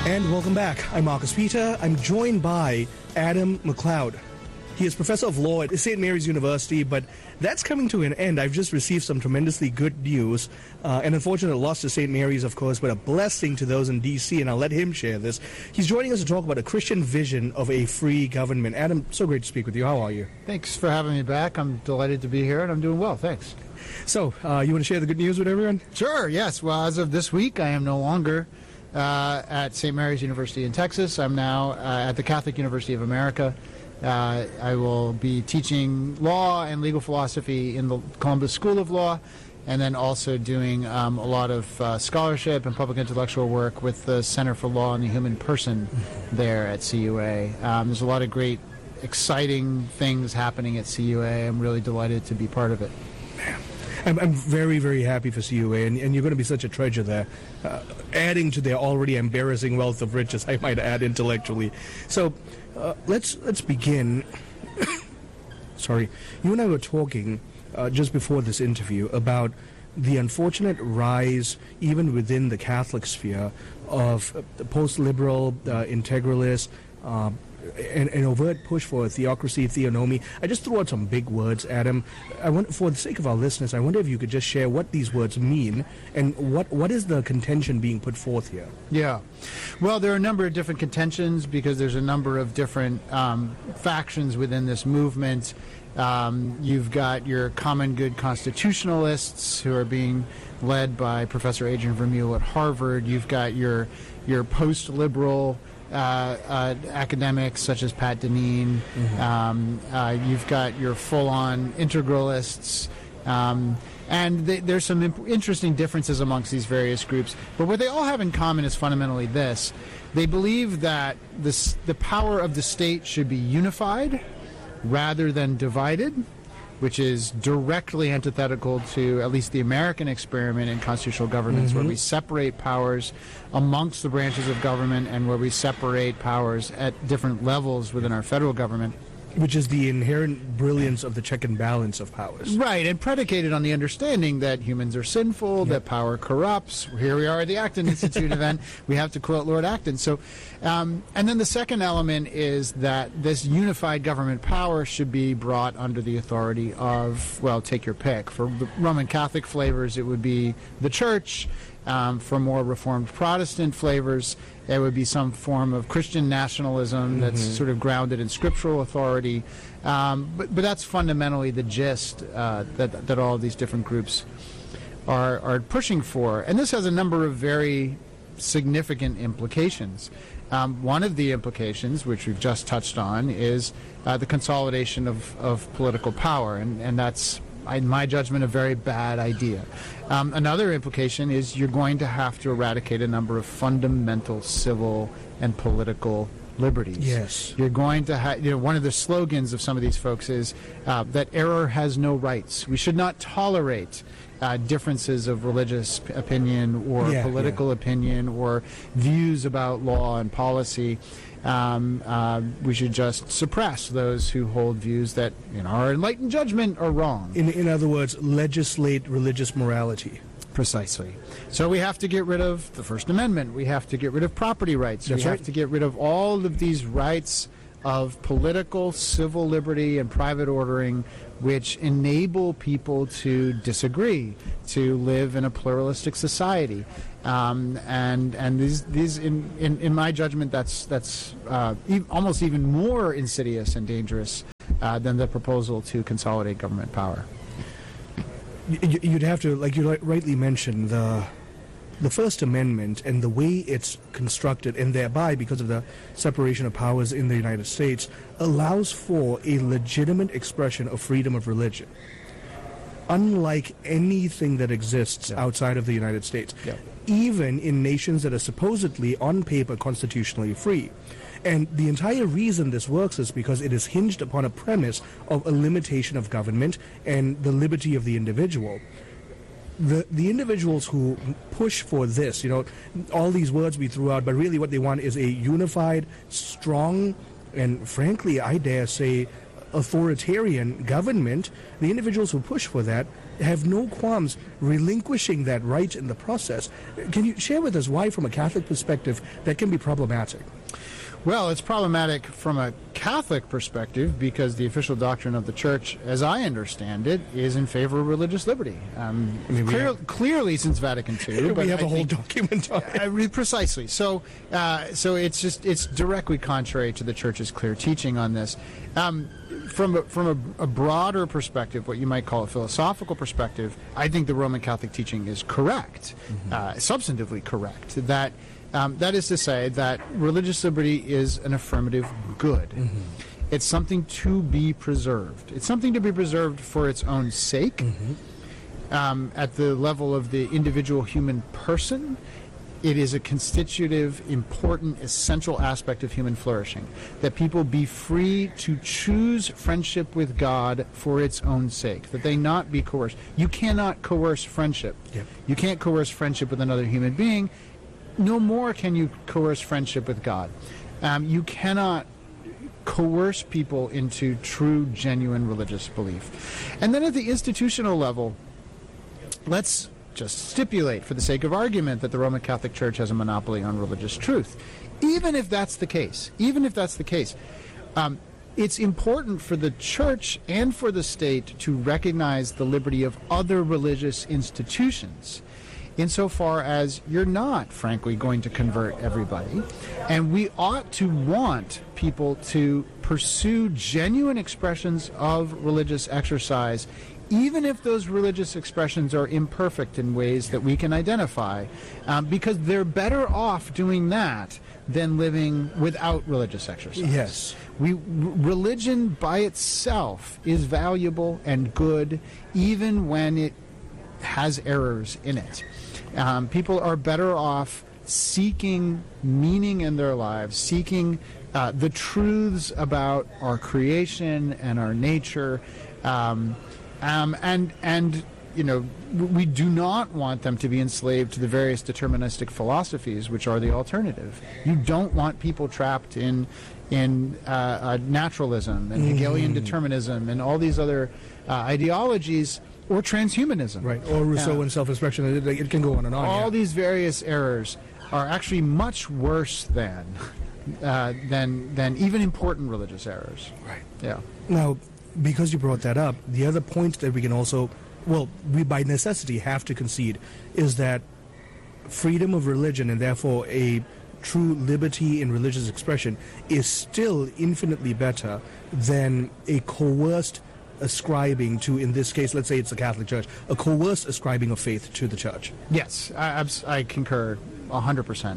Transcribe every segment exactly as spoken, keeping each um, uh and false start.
And welcome back. I'm Marcus Peter. I'm joined by Adam MacLeod. He is Professor of Law at Saint Mary's University, but that's coming to an end. I've just received some tremendously good news. Uh, an unfortunate loss to Saint Mary's, of course, but a blessing to those in D C, and I'll let him share this. He's joining us to talk about a Christian vision of a free government. Adam, so great to speak with you. How are you? Thanks for having me back. I'm delighted to be here, and I'm doing well. Thanks. So, uh, you want to share the good news with everyone? Sure, yes. Well, as of this week, I am no longer uh, at Saint Mary's University in Texas. I'm now uh, at the Catholic University of America. Uh, I will be teaching law and legal philosophy in the Columbus School of Law, and then also doing um, a lot of uh, scholarship and public intellectual work with the Center for Law and the Human Person there at C U A. Um, there's a lot of great, exciting things happening at C U A. I'm really delighted to be part of it. I'm, I'm very, very happy for C U A, and, and you're going to be such a treasure there, uh, adding to their already embarrassing wealth of riches, I might add, intellectually. So uh, let's let's begin. Sorry, you and I were talking uh, just before this interview about the unfortunate rise, even within the Catholic sphere, of uh, post-liberal, uh, integralists, uh, An, an overt push for theocracy, theonomy. I just threw out some big words, Adam. I want, for the sake of our listeners, I wonder if you could just share what these words mean and what, what is the contention being put forth here? Yeah. Well, there are a number of different contentions because there's a number of different um, factions within this movement. Um, you've got your common good constitutionalists who are being led by Professor Adrian Vermeule at Harvard. You've got your, your post-liberal Uh, uh, academics such as Pat Deneen. Mm-hmm. um, uh, you've got your full-on integralists, um, and they, there's some imp- interesting differences amongst these various groups. But what they all have in common is fundamentally this: they believe that this, the power of the state should be unified rather than divided, which is directly antithetical to at least the American experiment in constitutional governance, mm-hmm. where we separate powers amongst the branches of government and where we separate powers at different levels within our federal government. Which is the inherent brilliance of the check and balance of powers. Right, and predicated on the understanding that humans are sinful, yep. that power corrupts. Here we are at the Acton Institute event. We have to quote Lord Acton. So, um, and then the second element is that this unified government power should be brought under the authority of, well, take your pick. For the Roman Catholic flavors, it would be the Church. Um, for more Reformed Protestant flavors, there would be some form of Christian nationalism that's mm-hmm. sort of grounded in scriptural authority. Um, but, but that's fundamentally the gist uh, that, that all of these different groups are, are pushing for. And this has a number of very significant implications. Um, one of the implications, which we've just touched on, is uh, the consolidation of, of political power. And, and that's, in my judgment, a very bad idea. Um, another implication is you're going to have to eradicate a number of fundamental civil and political liberties. Yes. You're going to have, you know, one of the slogans of some of these folks is uh, that error has no rights. We should not tolerate uh, differences of religious p- opinion or yeah, political yeah. opinion or views about law and policy. Um, uh, we should just suppress those who hold views that, in our enlightened judgment, are wrong. In, in other words, legislate religious morality. Precisely. So we have to get rid of the First Amendment. We have to get rid of property rights. That's we right. have to get rid of all of these rights of political, civil liberty, and private ordering, which enable people to disagree, to live in a pluralistic society. Um, and and these these in, in, in my judgment, that's that's uh, e- almost even more insidious and dangerous uh, than the proposal to consolidate government power. You'd have to, like you rightly mentioned, the the First Amendment and the way it's constructed, and thereby, because of the separation of powers in the United States, allows for a legitimate expression of freedom of religion, unlike anything that exists yeah. outside of the United States, yeah. even in nations that are supposedly, on paper, constitutionally free. And the entire reason this works is because it is hinged upon a premise of a limitation of government and the liberty of the individual. The the individuals who push for this, you know, all these words we threw out, but really what they want is a unified, strong, and frankly, I dare say, authoritarian government, the individuals who push for that have no qualms relinquishing that right in the process. Can you share with us why, from a Catholic perspective, that can be problematic? Well, it's problematic from a Catholic perspective because the official doctrine of the Church, as I understand it, is in favor of religious liberty. Um, I mean, clear, have, clear since Vatican Two. We have I a whole think, document on it. Uh, precisely. So, uh, so it's just it's directly contrary to the Church's clear teaching on this. Um, from a, from a, a broader perspective, what you might call a philosophical perspective, I think the Roman Catholic teaching is correct, mm-hmm. uh, substantively correct. That. Um, that is to say that religious liberty is an affirmative good. Mm-hmm. It's something to be preserved. It's something to be preserved for its own sake, mm-hmm. um, at the level of the individual human person. It is a constitutive, important, essential aspect of human flourishing, that people be free to choose friendship with God for its own sake, that they not be coerced. You cannot coerce friendship. Yep. You can't coerce friendship with another human being. No more can you coerce friendship with God. Um, you cannot coerce people into true, genuine religious belief. And then at the institutional level, let's just stipulate, for the sake of argument, that the Roman Catholic Church has a monopoly on religious truth. Even if that's the case, even if that's the case, um, it's important for the Church and for the state to recognize the liberty of other religious institutions, insofar as you're not, frankly, going to convert everybody. And we ought to want people to pursue genuine expressions of religious exercise, even if those religious expressions are imperfect in ways that we can identify, um, because they're better off doing that than living without religious exercise. Yes. We, r- religion by itself is valuable and good, even when it has errors in it. Um, people are better off seeking meaning in their lives, seeking uh, the truths about our creation and our nature, um, um, and and you know we do not want them to be enslaved to the various deterministic philosophies which are the alternative. You don't want people trapped in in uh, uh, naturalism and Hegelian mm. determinism and all these other uh, ideologies. Or transhumanism. Right, or Rousseau uh, and self-expression. It, it can go on and on. All yeah. these various errors are actually much worse than, uh, than, than even important religious errors. Right. Yeah. Now, because you brought that up, the other point that we can also, well, we by necessity have to concede is that freedom of religion and therefore a true liberty in religious expression is still infinitely better than a coerced ascribing to, in this case, let's say it's the Catholic Church, a coerced ascribing of faith to the Church. Yes, I, I concur one hundred percent.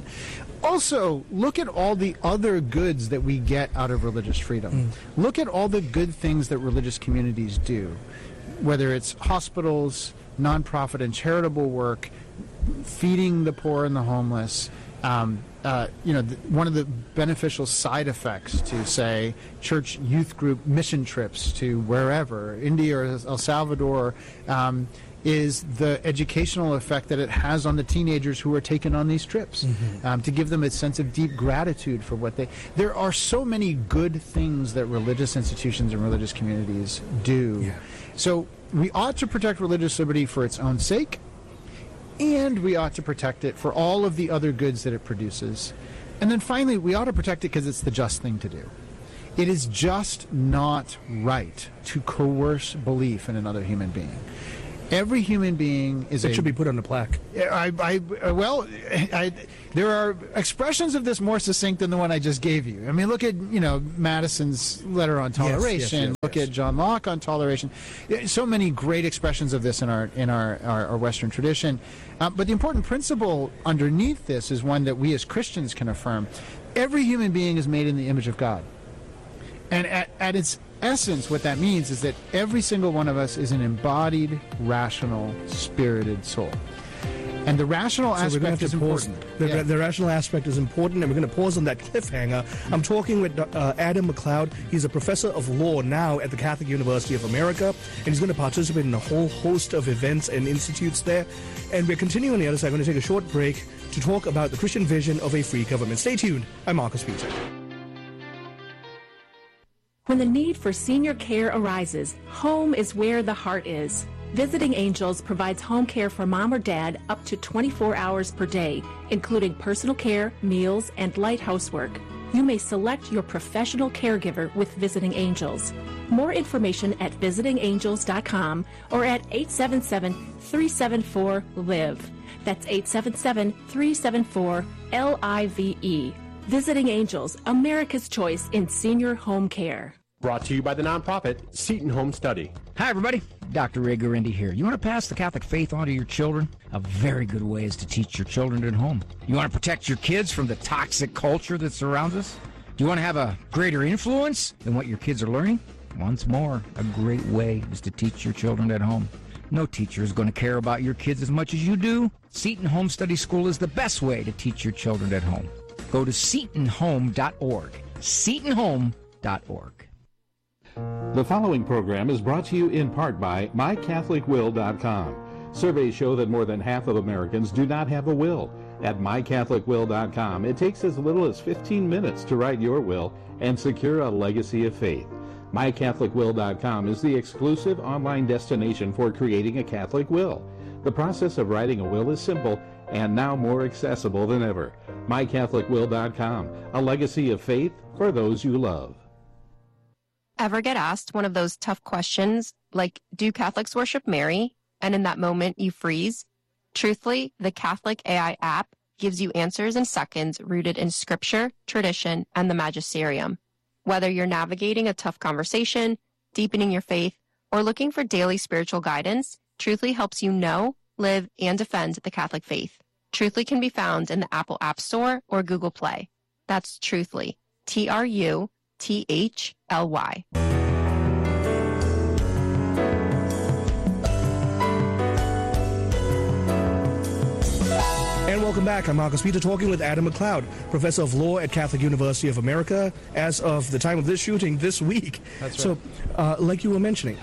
Also, look at all the other goods that we get out of religious freedom. Mm. Look at all the good things that religious communities do, whether it's hospitals, nonprofit and charitable work, feeding the poor and the homeless. Um, uh, you know, th- one of the beneficial side effects to, say, church youth group mission trips to wherever, India or El Salvador, um, is the educational effect that it has on the teenagers who are taken on these trips, mm-hmm. um, to give them a sense of deep gratitude for what they... There are so many good things that religious institutions and religious communities do. Yeah. So we ought to protect religious liberty for its own sake, and we ought to protect it for all of the other goods that it produces. And then finally, we ought to protect it because it's the just thing to do. It is just not right to coerce belief in another human being. Every human being is it a... should be put on a plaque. I, I, well, I, there are expressions of this more succinct than the one I just gave you. I mean, look at, you know, Madison's letter on toleration. Yes, yes, yes, look yes. at John Locke on toleration. So many great expressions of this in our in our, our, our Western tradition. Um, but the important principle underneath this is one that we as Christians can affirm. Every human being is made in the image of God. And at, at its essence, what that means is that every single one of us is an embodied, rational, spirited soul. And the rational so aspect is pause, important. The, yeah. the rational aspect is important, and we're going to pause on that cliffhanger. I'm talking with uh, Adam McLeod. He's a professor of law now at the Catholic University of America, and he's going to participate in a whole host of events and institutes there. And we're continuing on the other side. We're going to take a short break to talk about the Christian vision of a free government. Stay tuned. I'm Marcus Peter. When the need for senior care arises, home is where the heart is. Visiting Angels provides home care for mom or dad up to twenty-four hours per day, including personal care, meals, and light housework. You may select your professional caregiver with Visiting Angels. More information at visiting angels dot com or at eight seven seven, three seven four, L I V E. That's eight seven seven, three seven four, L I V E. Visiting Angels, America's choice in senior home care. Brought to you by the nonprofit Seton Home Study. Hi, everybody. Doctor Ray Guarendi here. You want to pass the Catholic faith on to your children? A very good way is to teach your children at home. You want to protect your kids from the toxic culture that surrounds us? Do you want to have a greater influence than what your kids are learning? Once more, a great way is to teach your children at home. No teacher is going to care about your kids as much as you do. Seton Home Study School is the best way to teach your children at home. Go to seton home dot org. seton home dot org. The following program is brought to you in part by my catholic will dot com. Surveys show that more than half of Americans do not have a will. At my catholic will dot com, it takes as little as fifteen minutes to write your will and secure a legacy of faith. my catholic will dot com is the exclusive online destination for creating a Catholic will. The process of writing a will is simple and now more accessible than ever. my catholic will dot com, a legacy of faith for those you love. Ever get asked one of those tough questions like, do Catholics worship Mary? And in that moment you freeze? Truthfully, the Catholic A I app gives you answers in seconds rooted in scripture, tradition, and the magisterium. Whether you're navigating a tough conversation, deepening your faith, or looking for daily spiritual guidance, Truthfully helps you know, live, and defend the Catholic faith. Truthfully can be found in the Apple App Store or Google Play. That's Truthfully, T R U T H L Y. And welcome back. I'm Marcus Peter talking with Adam McLeod, Professor of Law at Catholic University of America, as of the time of this shooting this week. That's right. So, uh, like you were mentioning,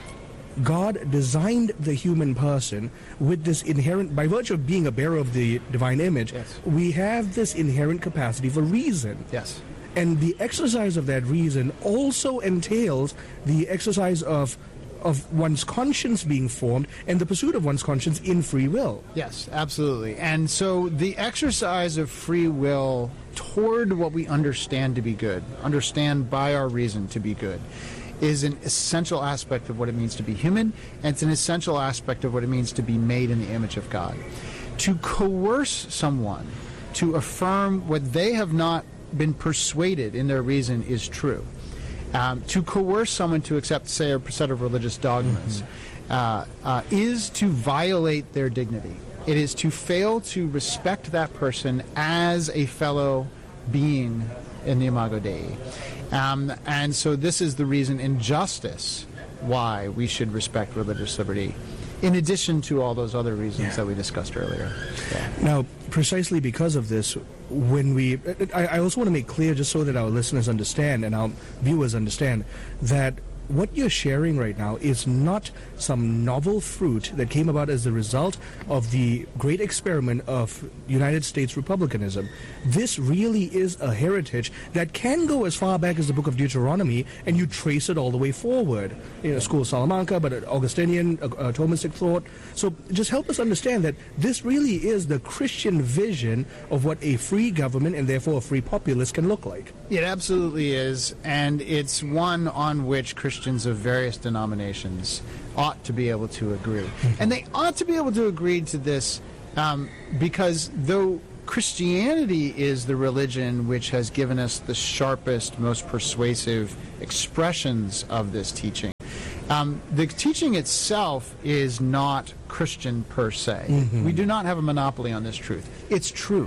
God designed the human person with this inherent, by virtue of being a bearer of the divine image, Yes. we have this inherent capacity for reason. Yes. And the exercise of that reason also entails the exercise of of one's conscience being formed and the pursuit of one's conscience in free will. Yes, absolutely. And so the exercise of free will toward what we understand to be good, understand by our reason to be good, is an essential aspect of what it means to be human, and it's an essential aspect of what it means to be made in the image of God. To coerce someone to affirm what they have not been persuaded in their reason is true. Um, to coerce someone to accept, say, a set of religious dogmas mm-hmm. uh, uh, is to violate their dignity. It is to fail to respect that person as a fellow being in the Imago Dei. Um, and so this is the reason in justice why we should respect religious liberty, in addition to all those other reasons yeah. that we discussed earlier. Yeah. Now, precisely because of this, when we, I, I also want to make clear, just so that our listeners understand and our viewers understand, that what you're sharing right now is not some novel fruit that came about as the result of the great experiment of United States republicanism. This really is a heritage that can go as far back as the book of Deuteronomy, and you trace it all the way forward. You know, School of Salamanca, but Augustinian, uh, uh, Thomistic thought. So just help us understand that this really is the Christian vision of what a free government and therefore a free populace can look like. It absolutely is, and it's one on which Christians of various denominations ought to be able to agree. And they ought to be able to agree to this um, because though Christianity is the religion which has given us the sharpest, most persuasive expressions of this teaching, um, the teaching itself is not Christian per se. Mm-hmm. We do not have a monopoly on this truth. It's true.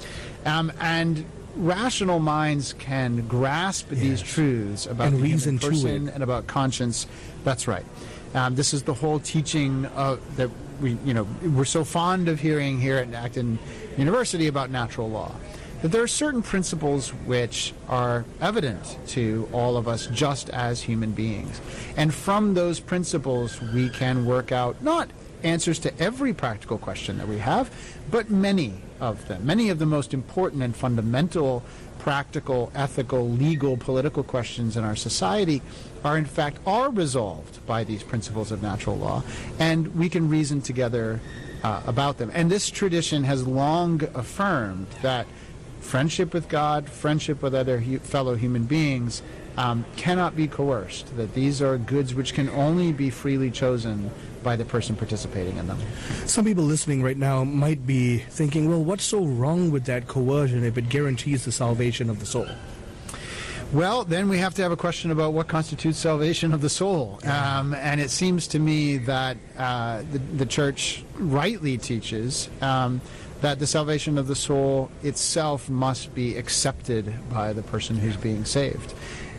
Um, and rational minds can grasp yes. these truths about and the reason human person to it. and about conscience. That's right. Um, this is the whole teaching uh, that we, you know, we're so fond of hearing here at Acton University about natural law. That there are certain principles which are evident to all of us just as human beings. And from those principles we can work out not answers to every practical question that we have, but many of them, many of the most important and fundamental practical, ethical, legal, political questions in our society are in fact are resolved by these principles of natural law, and we can reason together uh, about them. And this tradition has long affirmed that friendship with God, friendship with other hu- fellow human beings um, cannot be coerced, that these are goods which can only be freely chosen by the person participating in them. Some people listening right now might be thinking, well, what's so wrong with that coercion if it guarantees the salvation of the soul? Well, then we have to have a question about what constitutes salvation of the soul. Um, and it seems to me that uh, the, the church rightly teaches um, that the salvation of the soul itself must be accepted by the person who's being saved.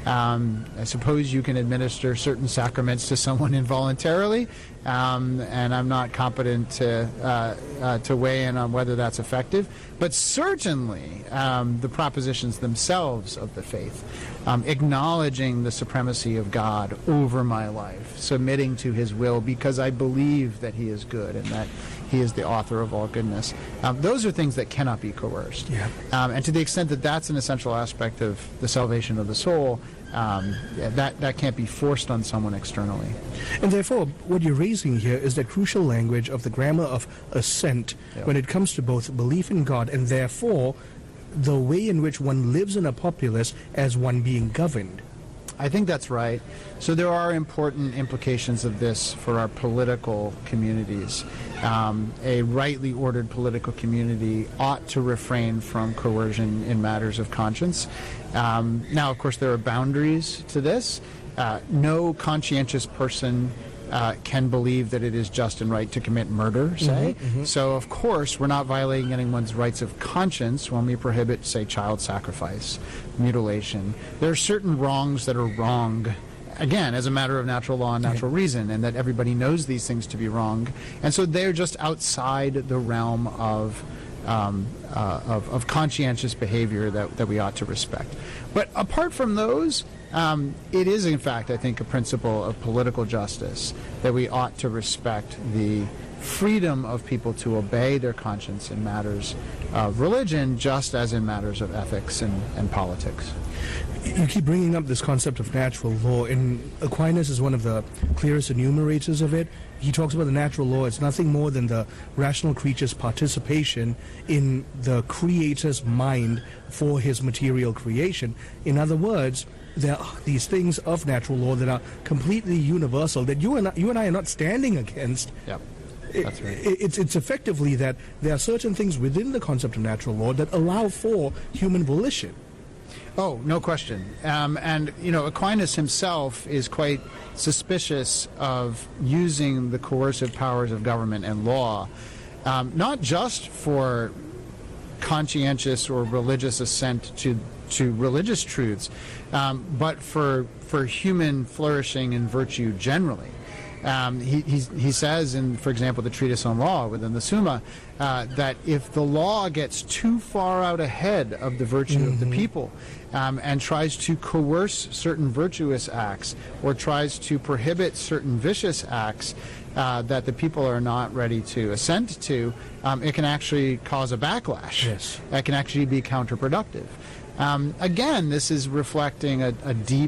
Um, I suppose you can administer certain sacraments to someone involuntarily, um, and I'm not competent to, uh, uh, to weigh in on whether that's effective. But certainly um, the propositions themselves of the faith, um, acknowledging the supremacy of God over my life, submitting to his will because I believe that he is good and that he is the author of all goodness. Um, those are things that cannot be coerced. Yeah. Um, and to the extent that that's an essential aspect of the salvation of the soul, um, yeah, that, that can't be forced on someone externally. And therefore, what you're raising here is that crucial language of the grammar of assent Yeah. when it comes to both belief in God and therefore the way in which one lives in a populace as one being governed. I think that's right. So there are important implications of this for our political communities. Um, a rightly ordered political community ought to refrain from coercion in matters of conscience. Um, now, of course, there are boundaries to this. Uh, no conscientious person uh, can believe that it is just and right to commit murder, say. Mm-hmm, mm-hmm. So, of course, we're not violating anyone's rights of conscience when we prohibit, say, child sacrifice, mutilation. There are certain wrongs that are wrong, again, as a matter of natural law and natural Yeah. reason, and that everybody knows these things to be wrong. And so they're just outside the realm of um, uh, of, of conscientious behavior that, that we ought to respect. But apart from those, um, it is, in fact, I think, a principle of political justice that we ought to respect the freedom of people to obey their conscience in matters of religion, just as in matters of ethics and, and politics. You keep bringing up this concept of natural law, and Aquinas is one of the clearest enumerators of it. He talks about the natural law. It's nothing more than the rational creature's participation in the Creator's mind for his material creation. In other words, there are these things of natural law that are completely universal, that you and I, you and I are not standing against. Yep. It- That's right. it- it's, it's effectively that there are certain things within the concept of natural law that allow for human volition. Oh, no question. Um, and, you know, Aquinas himself is quite suspicious of using the coercive powers of government and law, um, not just for conscientious or religious assent to, to religious truths, um, but for, for human flourishing and virtue generally. Um, he, he's, he says in, for example, the Treatise on Law within the Summa, uh, that if the law gets too far out ahead of the virtue mm-hmm. of the people um, and tries to coerce certain virtuous acts or tries to prohibit certain vicious acts uh, that the people are not ready to assent to, um, it can actually cause a backlash. Yes. That can actually be counterproductive. Um, again, this is reflecting a, a deep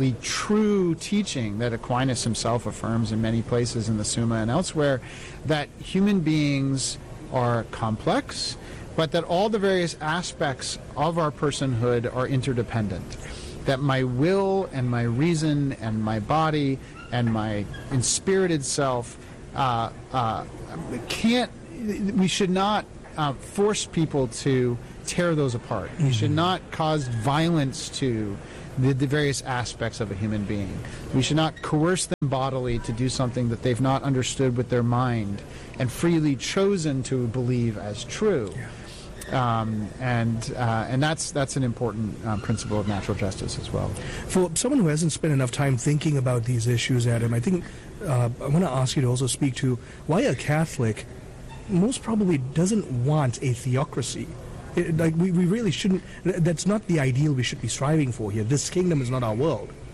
true teaching that Aquinas himself affirms in many places in the Summa and elsewhere, that human beings are complex, but that all the various aspects of our personhood are interdependent. That my will and my reason and my body and my inspirited self uh, uh, can't, we should not uh, force people to tear those apart. We should not cause violence to The, the various aspects of a human being. We should not coerce them bodily to do something that they've not understood with their mind and freely chosen to believe as true. Yeah. Um, and uh, and that's that's an important uh, principle of natural justice as well. For someone who hasn't spent enough time thinking about these issues, Adam, I think uh, I want to ask you to also speak to why a Catholic most probably doesn't want a theocracy. It, like we, we really shouldn't. That's not the ideal we should be striving for here. This kingdom is not our world.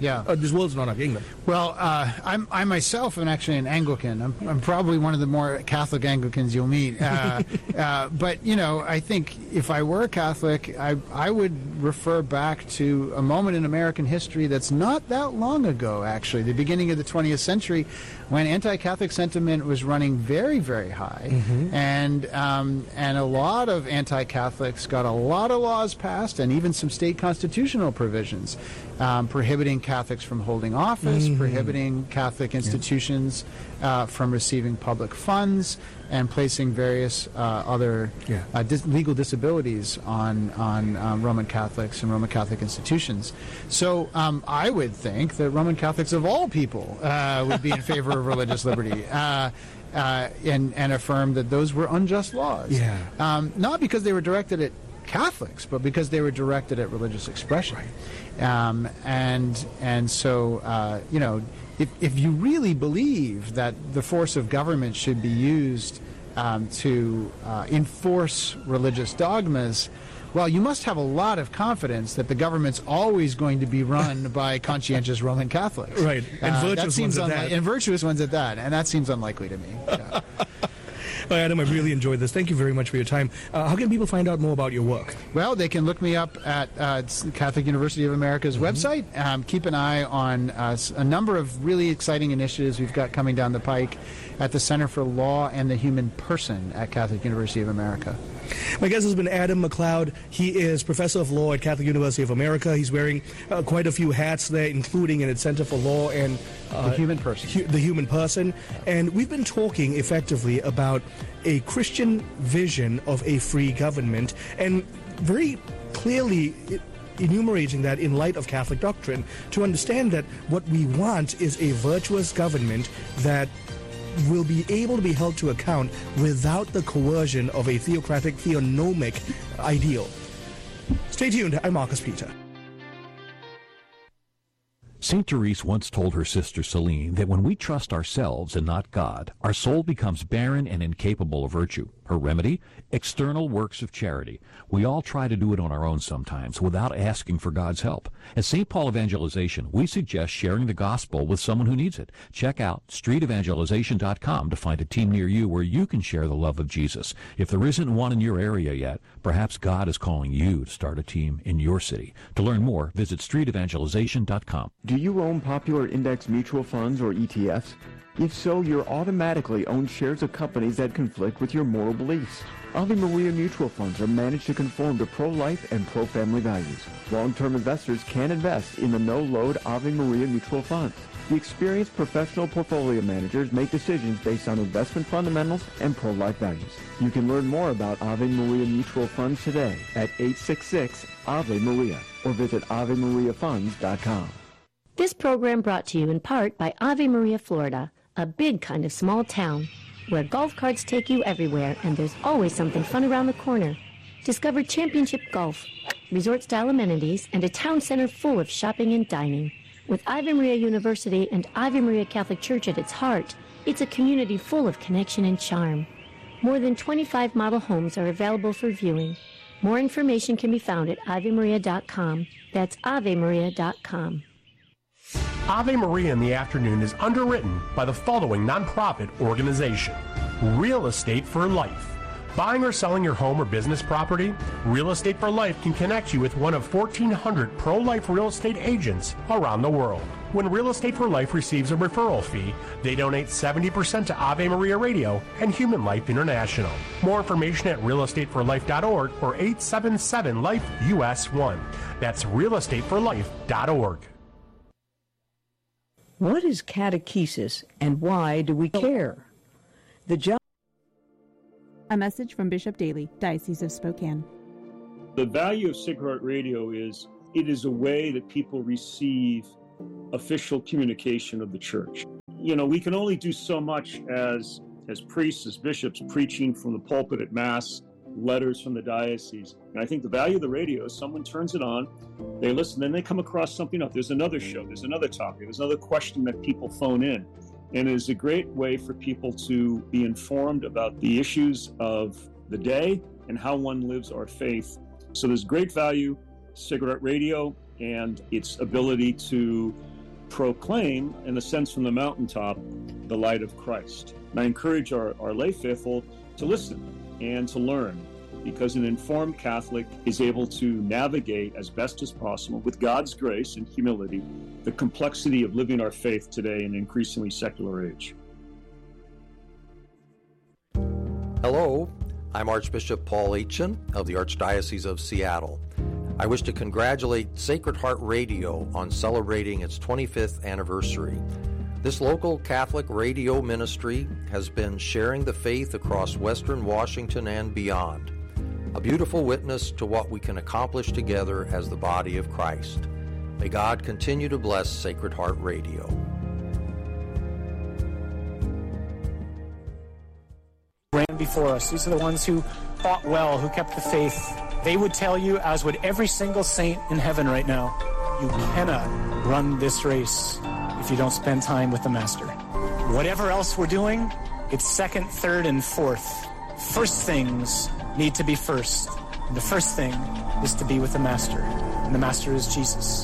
Yeah. Uh, this world's not our kingdom. Well, uh, I'm, I myself am actually an Anglican. I'm, I'm probably one of the more Catholic Anglicans you'll meet. Uh, uh, but, you know, I think if I were Catholic, I, I would refer back to a moment in American history that's not that long ago, actually, the beginning of the twentieth century, when anti-Catholic sentiment was running very, very high. Mm-hmm. And, um, and a lot of anti-Catholics got a lot of laws passed, and even some state constitutional provisions um, prohibiting Catholics from holding office, mm-hmm. prohibiting Catholic institutions uh, from receiving public funds, and placing various uh, other yeah. uh, dis- legal disabilities on on um, Roman Catholics and Roman Catholic institutions. So um, I would think that Roman Catholics of all people uh, would be in favor of religious liberty. Uh, uh, and, and affirm that those were unjust laws. Yeah. Um, not because they were directed at Catholics, but because they were directed at religious expression. Right. Um, and and so, uh, you know, if, if you really believe that the force of government should be used um, to uh, enforce religious dogmas, well, you must have a lot of confidence that the government's always going to be run by conscientious Roman Catholics. Right, and uh, virtuous that seems ones at unli- that. And virtuous ones at that, and that seems unlikely to me. Yeah. Well, Adam, I really enjoyed this. Thank you very much for your time. Uh, how can people find out more about your work? Well, they can look me up at uh, Catholic University of America's mm-hmm. website. Um, keep an eye on uh, a number of really exciting initiatives we've got coming down the pike at the Center for Law and the Human Person at Catholic University of America. My guest has been Adam MacLeod. He is Professor of Law at Catholic University of America. He's wearing uh, quite a few hats there, including in its Center for Law and uh, the Human Person. Hu- the Human Person. And we've been talking effectively about a Christian vision of a free government, and very clearly enumerating that in light of Catholic doctrine, to understand that what we want is a virtuous government that will be able to be held to account without the coercion of a theocratic, theonomic ideal. Stay tuned. I'm Marcus Peter. Saint Therese once told her sister Celine that when we trust ourselves and not God, our soul becomes barren and incapable of virtue. Her remedy? External works of charity. We all try to do it on our own sometimes without asking for God's help. At Saint Paul Evangelization, we suggest sharing the gospel with someone who needs it. Check out street evangelization dot com to find a team near you where you can share the love of Jesus. If there isn't one in your area yet, perhaps God is calling you to start a team in your city. To learn more, visit street evangelization dot com. Do you own popular index mutual funds or E T Fs? If so, you're automatically owned shares of companies that conflict with your moral beliefs. Ave Maria mutual funds are managed to conform to pro-life and pro-family values. Long-term investors can invest in the no-load Ave Maria mutual funds. The experienced professional portfolio managers make decisions based on investment fundamentals and pro-life values. You can learn more about Ave Maria mutual funds today at eight six six Ave Maria or visit ave maria funds dot com. This program brought to you in part by Ave Maria, Florida, a big kind of small town where golf carts take you everywhere and there's always something fun around the corner. Discover championship golf, resort-style amenities, and a town center full of shopping and dining. With Ave Maria University and Ave Maria Catholic Church at its heart, it's a community full of connection and charm. More than twenty-five model homes are available for viewing. More information can be found at ave maria dot com. That's ave maria dot com. Ave Maria in the Afternoon is underwritten by the following nonprofit organization: Real Estate for Life. Buying or selling your home or business property? Real Estate for Life can connect you with one of fourteen hundred pro-life real estate agents around the world. When Real Estate for Life receives a referral fee, they donate seventy percent to Ave Maria Radio and Human Life International. More information at real estate for life dot org or eight seven seven life U S one. That's real estate for life dot org. What is catechesis and why do we care? The job. A message from Bishop Daly, Diocese of Spokane. The value of Sacred Heart Radio is it is a way that people receive official communication of the church. You know, we can only do so much as as priests, as bishops, preaching from the pulpit at Mass, letters from the diocese. And I think the value of the radio is someone turns it on, they listen, then they come across something else. There's another show, there's another topic, there's another question that people phone in. And it is a great way for people to be informed about the issues of the day and how one lives our faith. So there's great value, Sacred Heart Radio, and its ability to proclaim, in a sense from the mountaintop, the light of Christ. And I encourage our, our lay faithful to listen and to learn, because an informed Catholic is able to navigate as best as possible, with God's grace and humility, the complexity of living our faith today in an increasingly secular age. Hello, I'm Archbishop Paul Aitchen of the Archdiocese of Seattle. I wish to congratulate Sacred Heart Radio on celebrating its twenty-fifth anniversary. This local Catholic radio ministry has been sharing the faith across Western Washington and beyond, a beautiful witness to what we can accomplish together as the body of Christ. May God continue to bless Sacred Heart Radio. Ran before us. These are the ones who fought well, who kept the faith. They would tell you, as would every single saint in heaven right now, you cannot run this race if you don't spend time with the Master. Whatever else we're doing, it's second, third, and fourth. First things need to be first. And the first thing is to be with the Master. And the Master is Jesus.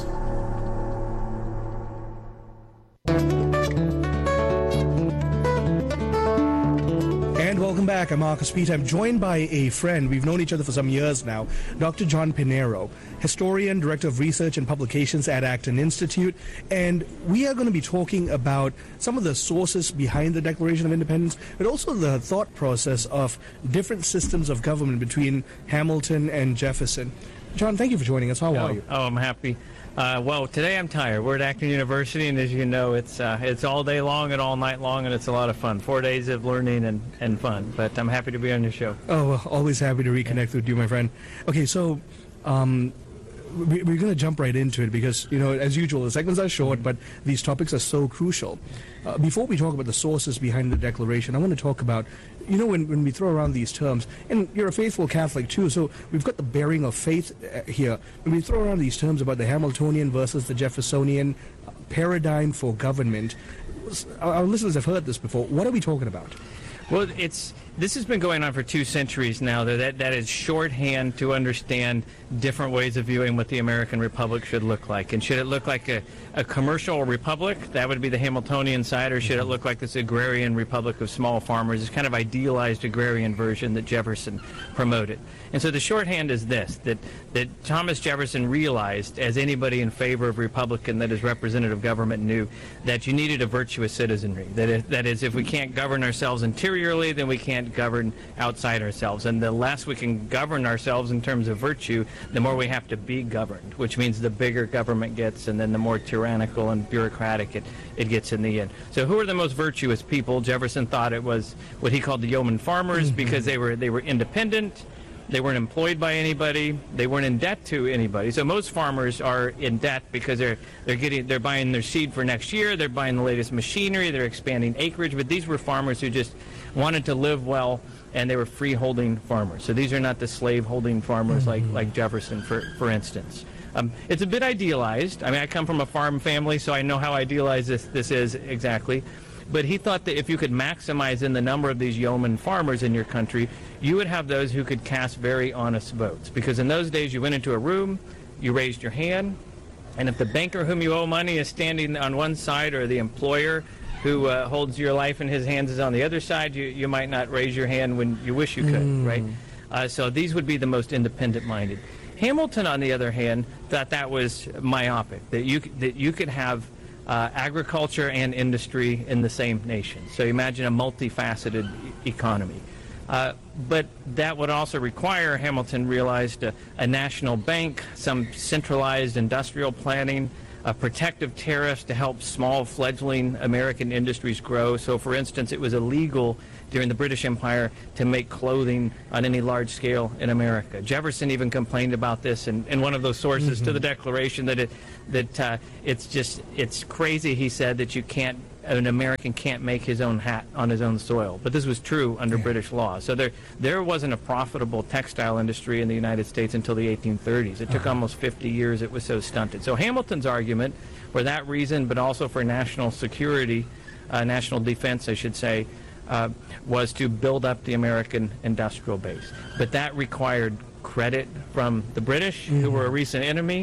And welcome back. I'm Marcus Peter. I'm joined by a friend. We've known each other for some years now, Doctor John Pinero, historian, director of research and publications at Acton Institute. And we are going to be talking about some of the sources behind the Declaration of Independence, but also the thought process of different systems of government between Hamilton and Jefferson. John, thank you for joining us. How oh, are you? Oh, I'm happy. Uh, well, today I'm tired. We're at Acton University, and as you know, it's uh, it's all day long and all night long, and it's a lot of fun. Four days of learning and, and fun. But I'm happy to be on your show. Oh, well, always happy to reconnect with you, my friend. Okay, so um, we, we're going to jump right into it because, you know, as usual, the segments are short, but these topics are so crucial. Uh, before we talk about the sources behind the Declaration, I want to talk about, you know, when, when we throw around these terms, and you're a faithful Catholic too, so we've got the bearing of faith uh, here. When we throw around these terms about the Hamiltonian versus the Jeffersonian paradigm for government, our, our listeners have heard this before. What are we talking about? Well, it's this has been going on for two centuries now. That that is shorthand to understand different ways of viewing what the American Republic should look like. And should it look like a, a commercial republic? That would be the Hamiltonian side. Or should it look like this agrarian republic of small farmers? This kind of idealized agrarian version that Jefferson promoted. And so the shorthand is this, that, that Thomas Jefferson realized, as anybody in favor of Republican, that is representative government knew, that you needed a virtuous citizenry. That is, that is, if we can't govern ourselves interiorly, then we can't govern outside ourselves. And the less we can govern ourselves in terms of virtue, the more we have to be governed, which means the bigger government gets, and then the more tyrannical and bureaucratic it, it gets in the end. So who are the most virtuous people? Jefferson thought it was what he called the yeoman farmers, because they were they were independent. They weren't employed by anybody. They weren't in debt to anybody. So most farmers are in debt because they're they're getting they're buying their seed for next year. They're buying the latest machinery. They're expanding acreage. But these were farmers who just wanted to live well, and they were free-holding farmers. So these are not the slave-holding farmers like like Jefferson, for for instance. Um, it's a bit idealized. I mean, I come from a farm family, so I know how idealized this this is exactly. But he thought that if you could maximize in the number of these yeoman farmers in your country, you would have those who could cast very honest votes. Because in those days, you went into a room, you raised your hand, and if the banker whom you owe money is standing on one side, or the employer who uh, holds your life in his hands is on the other side, you, you might not raise your hand when you wish you could, mm. right? Uh, so these would be the most independent-minded. Hamilton, on the other hand, thought that was myopic, that you that you could have Uh, agriculture and industry in the same nation. So imagine a multifaceted e- economy. Uh, but that would also require, Hamilton realized, a, a national bank, some centralized industrial planning, uh, protective tariffs to help small fledgling American industries grow. So, for instance, it was illegal during the British Empire to make clothing on any large scale in America. Jefferson even complained about this in, in one of those sources mm-hmm. to the Declaration, that it that uh, it's just it's crazy, he said, that you can't an American can't make his own hat on his own soil. But this was true under yeah. British law. So there there wasn't a profitable textile industry in the United States until the eighteen thirties. It took uh-huh. almost fifty years. It was so stunted. So Hamilton's argument, for that reason, but also for national security, uh, national defense, I should say, uh, was to build up the American industrial base. But that required credit from the British, mm-hmm. who were a recent enemy,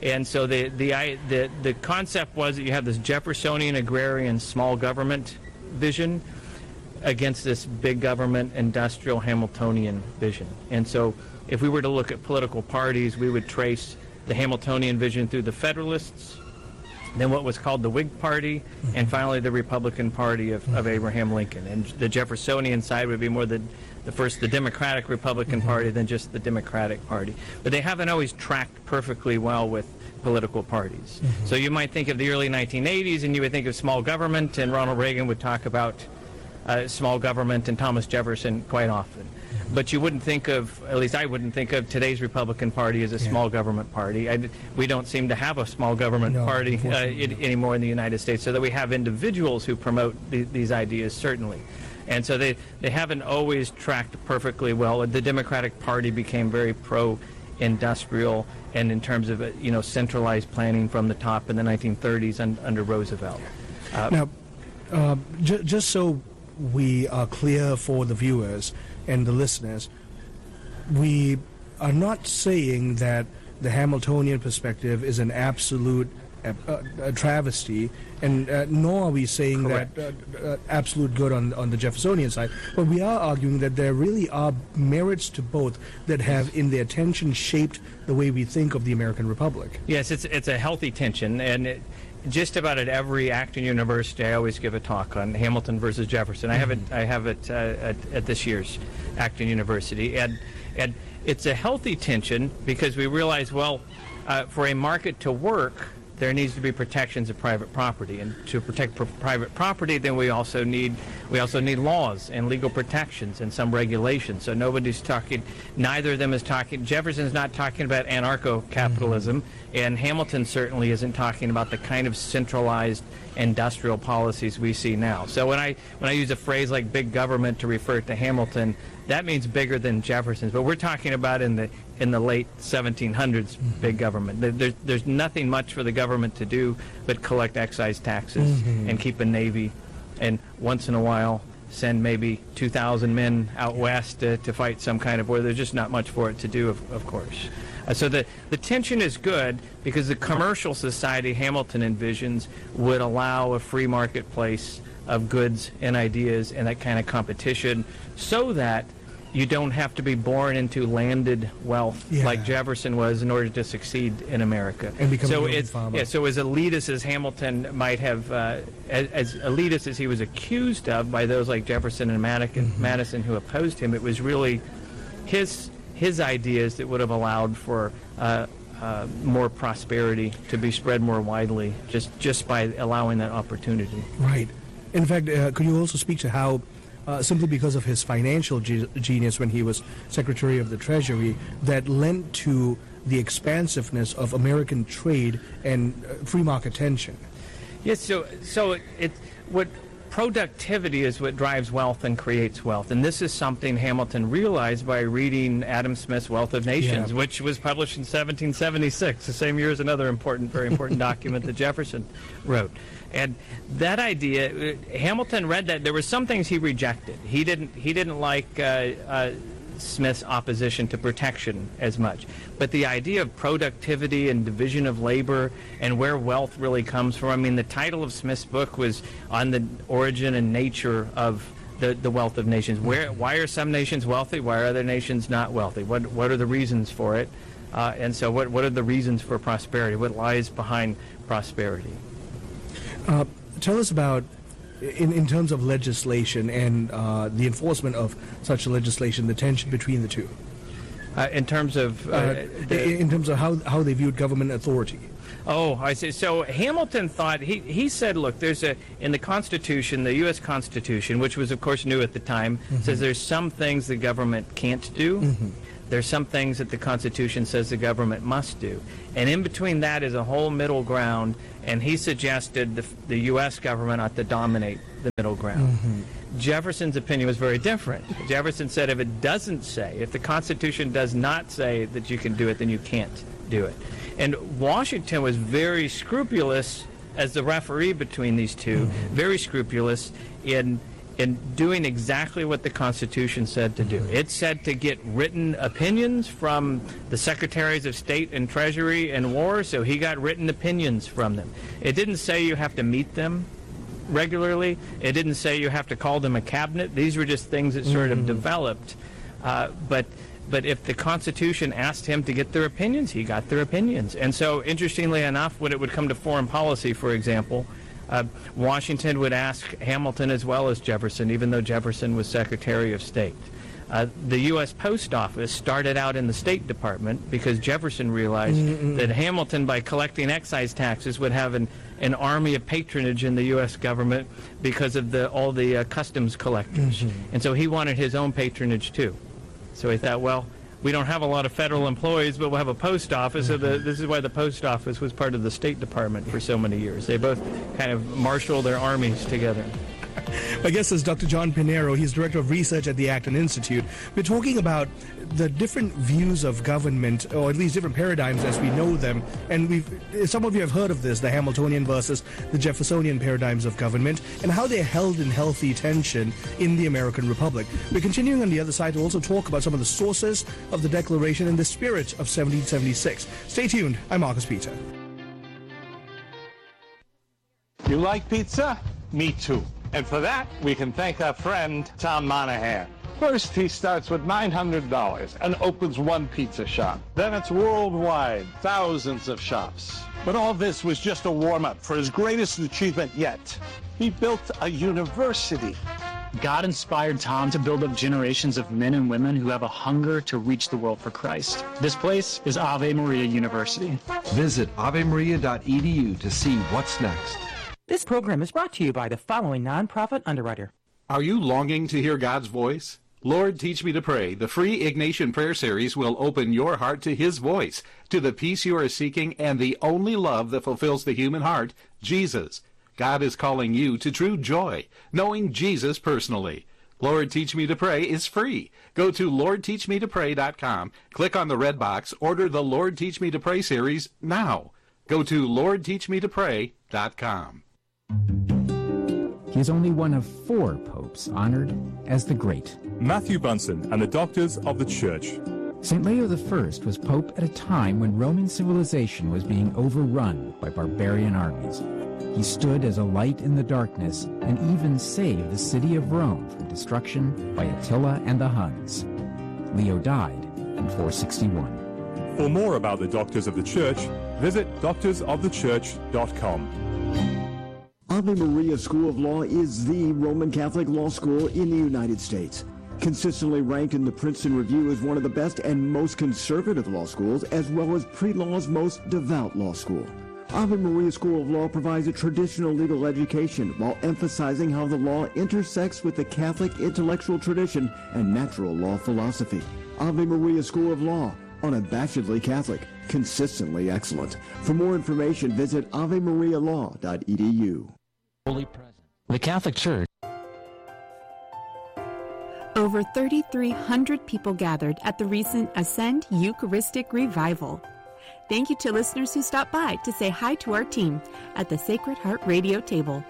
And so the, the, I, the, the concept was that you have this Jeffersonian agrarian small government vision against this big government industrial Hamiltonian vision. And so if we were to look at political parties, we would trace the Hamiltonian vision through the Federalists, then what was called the Whig Party, and finally the Republican Party of, of Abraham Lincoln. And the Jeffersonian side would be more the, the first, the Democratic Republican mm-hmm. Party, than just the Democratic Party. But they haven't always tracked perfectly well with political parties. Mm-hmm. So you might think of the early nineteen eighties, and you would think of small government, and Ronald Reagan would talk about uh, small government, and Thomas Jefferson quite often. But you wouldn't think of, at least I wouldn't think of today's Republican Party as a yeah. small government party. I, we don't seem to have a small government no, party uh, it, anymore in the United States, so that we have individuals who promote the, these ideas, certainly. And so they, they haven't always tracked perfectly well. The Democratic Party became very pro-industrial, and in terms of, you know, centralized planning from the top in the nineteen thirties un, under Roosevelt. Uh, now, uh, j- just so we are clear for the viewers and the listeners, we are not saying that the Hamiltonian perspective is an absolute uh, uh, travesty, and uh, nor are we saying Correct. that uh, uh, absolute good on, on the Jeffersonian side, but we are arguing that there really are merits to both that have in their tension shaped the way we think of the American Republic. Yes, it's, it's a healthy tension, and it, just about at every Acton University, I always give a talk on Hamilton versus Jefferson. I have it. I have it uh, at, at this year's Acton University, and and it's a healthy tension because we realize, well, uh, for a market to work, there needs to be protections of private property, and to protect pr- private property, then we also need we also need laws and legal protections and some regulations. So nobody's talking. Neither of them is talking. Jefferson's not talking about anarcho-capitalism, mm-hmm. and Hamilton certainly isn't talking about the kind of centralized industrial policies we see now. So when I when I use a phrase like big government to refer to Hamilton, that means bigger than Jefferson's. But we're talking about in the in the late seventeen hundreds, mm-hmm. big government. There's there's nothing much for the government to do but collect excise taxes mm-hmm. and keep a navy, and once in a while send maybe two thousand men out yeah. west to, to fight some kind of war. There's just not much for it to do, of, of course. Uh, so the, the tension is good because the commercial society Hamilton envisions would allow a free marketplace of goods and ideas and that kind of competition, so that you don't have to be born into landed wealth yeah. like Jefferson was in order to succeed in America. And become so a it's farmer. Yeah, so as elitist as Hamilton might have, uh, as, as elitist as he was accused of by those like Jefferson and Madison, mm-hmm. Madison who opposed him, it was really his his ideas that would have allowed for uh, uh, more prosperity to be spread more widely, just just by allowing that opportunity. Right. In fact, uh, could you also speak to how, uh, simply because of his financial ge- genius when he was Secretary of the Treasury, that lent to the expansiveness of American trade and uh, free market tension? Yes, so so it, it what productivity is what drives wealth and creates wealth, and this is something Hamilton realized by reading Adam Smith's Wealth of Nations, yeah. which was published in seventeen seventy-six, the same year as another important, very important document that Jefferson wrote. And that idea, Hamilton read that. There were some things he rejected. He didn't. He didn't like uh, uh, Smith's opposition to protection as much. But the idea of productivity and division of labor and where wealth really comes from. I mean, the title of Smith's book was on the origin and nature of the, the wealth of nations. Where, why are some nations wealthy? Why are other nations not wealthy? What what are the reasons for it? Uh, and so, what what are the reasons for prosperity? What lies behind prosperity? Uh, tell us about, in, in terms of legislation and uh, the enforcement of such legislation, the tension between the two. Uh, in terms of uh, uh, the, in terms of how how they viewed government authority. Oh, I see. So Hamilton thought, he he said, look, there's a in the Constitution, the U S Constitution, which was of course new at the time, mm-hmm. says there's some things the government can't do. Mm-hmm. There's some things that the Constitution says the government must do. And in between that is a whole middle ground, and he suggested the, the U S government ought to dominate the middle ground. Mm-hmm. Jefferson's opinion was very different. Jefferson said if it doesn't say, if the Constitution does not say that you can do it, then you can't do it. And Washington was very scrupulous as the referee between these two, mm-hmm. very scrupulous in in doing exactly what the Constitution said to do. It said to get written opinions from the Secretaries of State and Treasury and War, so he got written opinions from them. It didn't say you have to meet them regularly. It didn't say you have to call them a cabinet. These were just things that sort of developed. Uh, but but if the Constitution asked him to get their opinions, he got their opinions. And so, interestingly enough, when it would come to foreign policy, for example, uh, Washington would ask Hamilton as well as Jefferson, even though Jefferson was Secretary of State. Uh, the U S Post Office started out in the State Department because Jefferson realized mm-hmm. that Hamilton, by collecting excise taxes, would have an, an army of patronage in the U S government because of the all the uh, customs collectors. Mm-hmm. And so he wanted his own patronage, too. So he thought, well, we don't have a lot of federal employees, but we'll have a post office. Mm-hmm. So the, this is why the Post Office was part of the State Department for so many years. They both kind of marshaled their armies together. My guest is Doctor John Pinheiro. He's Director of Research at the Acton Institute. We're talking about the different views of government, or at least different paradigms as we know them. And we've, some of you have heard of this, the Hamiltonian versus the Jeffersonian paradigms of government, and how they're held in healthy tension in the American Republic. We're continuing on the other side to also talk about some of the sources of the Declaration and the spirit of seventeen seventy-six. Stay tuned. I'm Marcus Peter. You like pizza? Me too. And for that, we can thank our friend, Tom Monahan. First, he starts with nine hundred dollars and opens one pizza shop. Then it's worldwide, thousands of shops. But all this was just a warm-up for his greatest achievement yet. He built a university. God inspired Tom to build up generations of men and women who have a hunger to reach the world for Christ. This place is Ave Maria University. Visit ave maria dot e d u to see what's next. This program is brought to you by the following nonprofit underwriter. Are you longing to hear God's voice? Lord, Teach Me to Pray, the free Ignatian Prayer Series, will open your heart to His voice, to the peace you are seeking, and the only love that fulfills the human heart, Jesus. God is calling you to true joy, knowing Jesus personally. Lord, Teach Me to Pray is free. Go to lord teach me to pray dot com, click on the red box, order the Lord, Teach Me to Pray series now. Go to lord teach me to pray dot com. He is only one of four popes honored as the Great. Matthew Bunsen and the Doctors of the Church. Saint Leo the First was pope at a time when Roman civilization was being overrun by barbarian armies. He stood as a light in the darkness and even saved the city of Rome from destruction by Attila and the Huns. Leo died in four sixty-one. For more about the Doctors of the Church, visit doctors of the church dot com. Ave Maria School of Law is the Roman Catholic law school in the United States. Consistently ranked in the Princeton Review as one of the best and most conservative law schools, as well as pre-law's most devout law school. Ave Maria School of Law provides a traditional legal education while emphasizing how the law intersects with the Catholic intellectual tradition and natural law philosophy. Ave Maria School of Law, unabashedly Catholic, consistently excellent. For more information, visit ave maria law dot e d u. Holy Presence. The Catholic Church. Over thirty-three hundred people gathered at the recent Ascend Eucharistic Revival. Thank you to listeners who stopped by to say hi to our team at the Sacred Heart Radio table.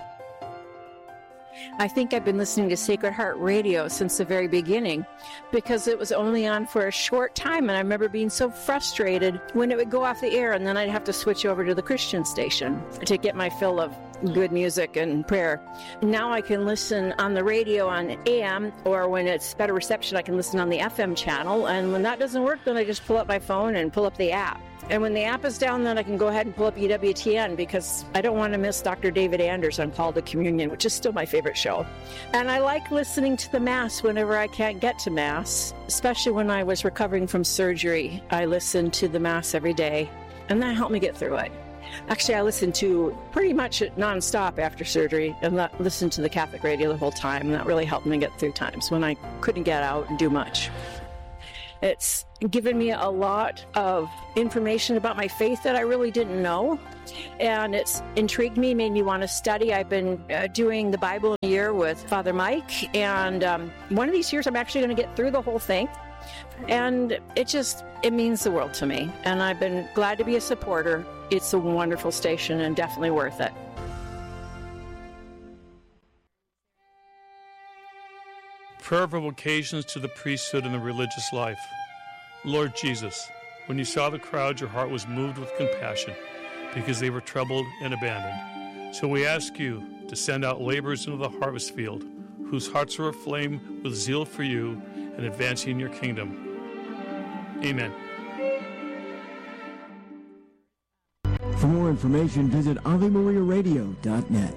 I think I've been listening to Sacred Heart Radio since the very beginning because it was only on for a short time, and I remember being so frustrated when it would go off the air, and then I'd have to switch over to the Christian station to get my fill of good music and prayer. Now I can listen on the radio on A M, or when it's better reception, I can listen on the F M channel, and when that doesn't work, then I just pull up my phone and pull up the app. And when the app is down, then I can go ahead and pull up E W T N because I don't want to miss Doctor David Anders on Call to Communion, which is still my favorite show. And I like listening to the Mass whenever I can't get to Mass, especially when I was recovering from surgery. I listened to the Mass every day, and that helped me get through it. Actually, I listened to pretty much nonstop after surgery and listened to the Catholic radio the whole time, and that really helped me get through times when I couldn't get out and do much. It's given me a lot of information about my faith that I really didn't know, and it's intrigued me, made me want to study. I've been uh, doing the Bible in a year with Father Mike, and um, one of these years I'm actually going to get through the whole thing, and it just, it means the world to me, and I've been glad to be a supporter. It's a wonderful station and definitely worth it. prayer for vocations to the priesthood and the religious life. Lord Jesus, when you saw the crowd, your heart was moved with compassion because they were troubled and abandoned. So we ask you to send out laborers into the harvest field whose hearts are aflame with zeal for you and advancing your kingdom. Amen. For more information, visit Ave Maria Radio dot net.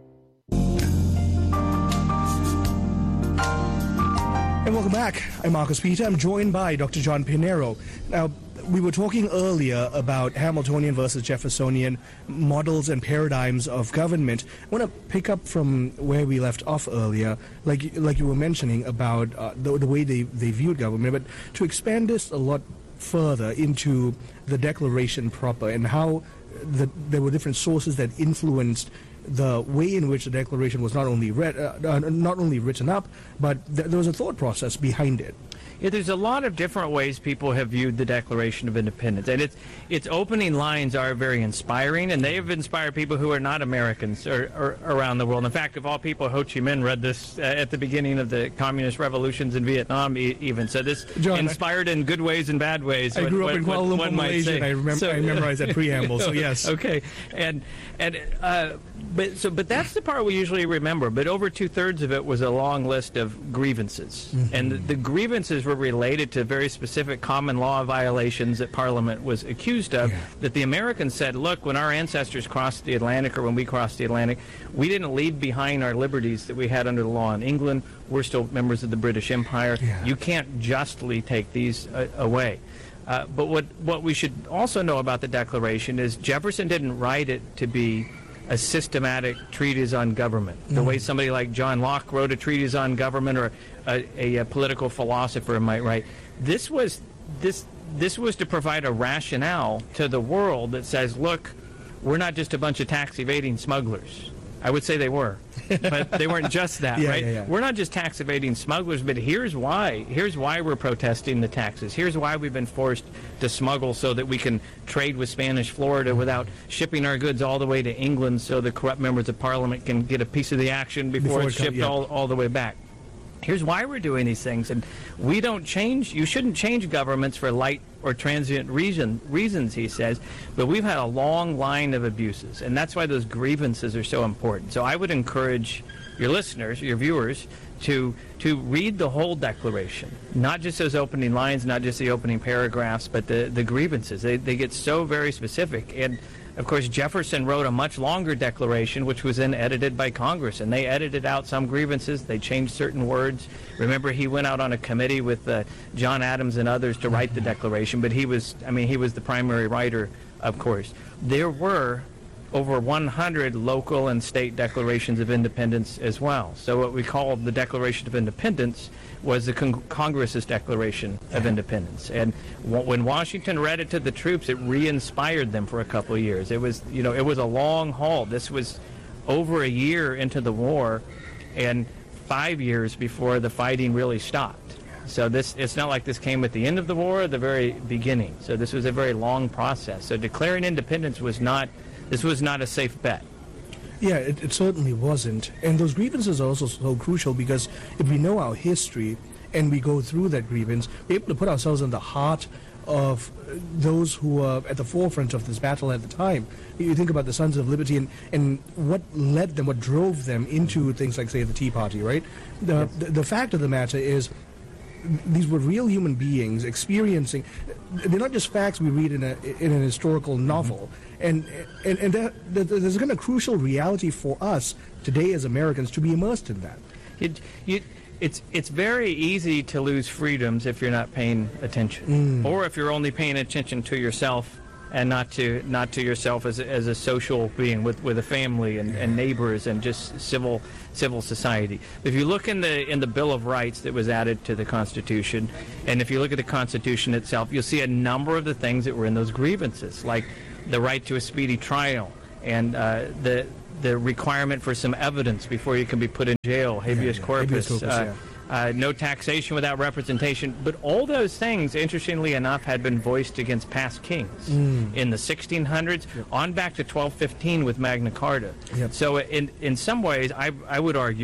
And welcome back. I'm Marcus Peter. I'm joined by Doctor John Pinero. Now, we were talking earlier about Hamiltonian versus Jeffersonian models and paradigms of government. I want to pick up from where we left off earlier, like like you were mentioning about uh, the, the way they, they viewed government, but to expand this a lot further into the Declaration proper and how the, there were different sources that influenced the way in which the Declaration was not only read, uh, uh, not only written up, but th- there was a thought process behind it. Yeah, there's a lot of different ways people have viewed the Declaration of Independence, and its its opening lines are very inspiring, and they have inspired people who are not Americans or, or around the world. In fact, of all people, Ho Chi Minh read this uh, at the beginning of the communist revolutions in Vietnam, e- even. So this John, inspired I, in good ways and bad ways. I what, grew up what, in Kuala Lumpur, one might Malaysia, say. and I, remember, so, I memorized that preamble. So yes, okay, and and uh, but so but that's the part we usually remember. But over two thirds of it was a long list of grievances, mm-hmm. and the, the grievances were related to very specific common law violations that Parliament was accused of, yeah. that the Americans said, look, when our ancestors crossed the Atlantic or when we crossed the Atlantic, we didn't leave behind our liberties that we had under the law in England. We're still members of the British Empire. Yeah. You can't justly take these uh, away. Uh, but what, what we should also know about the Declaration is Jefferson didn't write it to be a systematic treatise on government, the mm. way somebody like John Locke wrote a treatise on government, or a, a, a political philosopher might write. This was this this was to provide a rationale to the world that says, look, we're not just a bunch of tax evading smugglers. I would say they were, but they weren't just that, yeah, right? Yeah, yeah. We're not just tax evading smugglers, but here's why. Here's why we're protesting the taxes. Here's why we've been forced to smuggle so that we can trade with Spanish Florida without shipping our goods all the way to England so the corrupt members of Parliament can get a piece of the action before, before it's shipped it come, yeah. all, all the way back. Here's why we're doing these things, and we don't change, you shouldn't change governments for light or transient reason, reasons, he says, but we've had a long line of abuses, and that's why those grievances are so important. So I would encourage your listeners, your viewers, to to read the whole Declaration, not just those opening lines, not just the opening paragraphs, but the, the grievances. They, they get so very specific, and of course, Jefferson wrote a much longer declaration, which was then edited by Congress, and they edited out some grievances. They changed certain words. Remember, he went out on a committee with uh, John Adams and others to write the Declaration, but he was, I mean, he was the primary writer, of course. There were over one hundred local and state declarations of independence as well. So what we call the Declaration of Independence was the con- Congress's Declaration of Independence. And w- when Washington read it to the troops, it re-inspired them for a couple of years. It was, you know, it was a long haul. This was over a year into the war and five years before the fighting really stopped. So this, it's not like this came at the end of the war or the very beginning. So this was a very long process. So declaring independence was not, this was not a safe bet. Yeah, it, it certainly wasn't. And those grievances are also so crucial because if we know our history and we go through that grievance, we're able to put ourselves in the heart of those who were at the forefront of this battle at the time. You think about the Sons of Liberty and, and what led them, what drove them into things like, say, the Tea Party, right? The, yes. the, the fact of the matter is these were real human beings experiencing. They're not just facts we read in a in an historical novel, mm-hmm. and and and there, there's going to crucial reality for us today as Americans to be immersed in that. It, you, it's it's very easy to lose freedoms if you're not paying attention, mm. or if you're only paying attention to yourself and not to not to yourself as a, as a social being with, with a family and, and neighbors and just civil civil society. If you look in the in the Bill of Rights that was added to the Constitution, and if you look at the Constitution itself, you'll see a number of the things that were in those grievances, like the right to a speedy trial and uh, the the requirement for some evidence before you can be put in jail, habeas yeah, yeah. corpus. Habeas corpus uh, yeah. Uh, no taxation without representation. But all those things, interestingly enough, had been voiced against past kings mm. in the sixteen hundreds, yep. on back to twelve fifteen with Magna Carta. Yep. So in in some ways, I, I would argue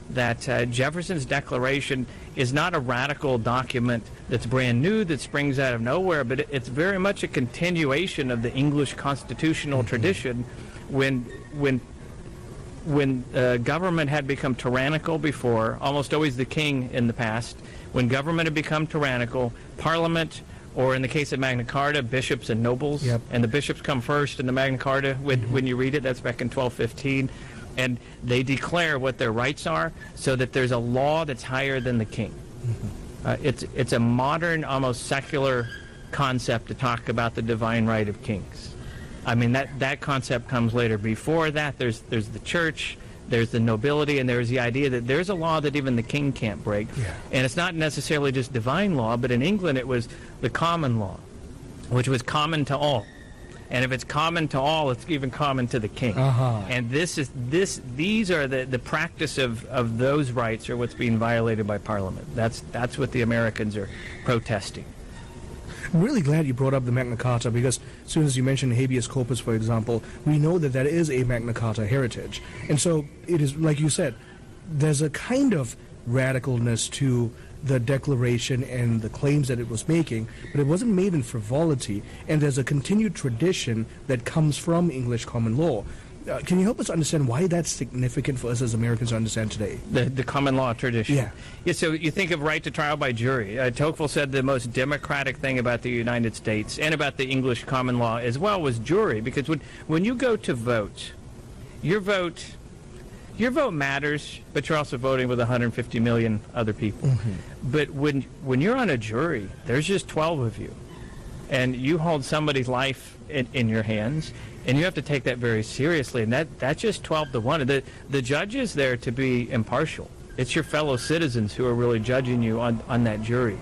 that uh, Jefferson's Declaration is not a radical document that's brand new, that springs out of nowhere, but it, it's very much a continuation of the English constitutional mm-hmm. tradition when when when uh, government had become tyrannical before, almost always the king in the past. When government had become tyrannical, Parliament, or in the case of Magna Carta, bishops and nobles, yep. and the bishops come first in the Magna Carta when, mm-hmm. when you read it, that's back in twelve fifteen, and they declare what their rights are so that there's a law that's higher than the king. Mm-hmm. Uh, it's, it's a modern, almost secular concept to talk about the divine right of kings. I mean, that, that concept comes later. Before that, there's there's the church, there's the nobility, and there's the idea that there's a law that even the king can't break. Yeah. And it's not necessarily just divine law, but in England it was the common law, which was common to all. And if it's common to all, it's even common to the king. Uh-huh. And this is this these are the, the practice of, of those rights are what's being violated by Parliament. That's that's what the Americans are protesting. I'm really glad you brought up the Magna Carta, because as soon as you mentioned habeas corpus, for example, we know that that is a Magna Carta heritage. And so it is, like you said, there's a kind of radicalness to the Declaration and the claims that it was making, but it wasn't made in frivolity, and there's a continued tradition that comes from English common law. Uh, can you help us understand why that's significant for us as Americans to understand today? The, the common law tradition. Yeah. Yeah. So you think of right to trial by jury. Uh, Tocqueville said the most democratic thing about the United States and about the English common law as well was jury, because when when you go to vote, your vote, your vote matters, but you're also voting with one hundred fifty million other people. Mm-hmm. But when when you're on a jury, there's just twelve of you, and you hold somebody's life in, in your hands. And you have to take that very seriously, and that, that's just twelve to one. The, the judge is there to be impartial. It's your fellow citizens who are really judging you on, on that jury.